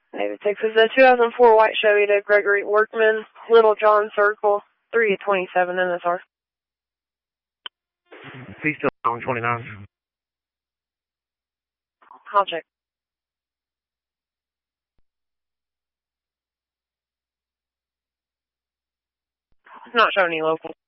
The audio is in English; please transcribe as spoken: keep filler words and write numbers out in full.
David, Texas, a two thousand four white Chevy to Gregory Workman, Little John Circle, three to twenty-seven N S R. He's still on twenty-nine. I'll check. Not showing any local.